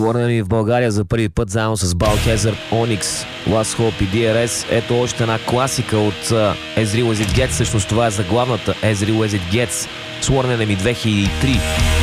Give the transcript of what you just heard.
Сворнени в България за първи път заедно с Biohazard, Onyx, Last Hope и DRS. Ето още една класика от Ezreal As It Gets. Всъщност това е заглавната Ezreal As It Gets. Sworn Enemy 2003.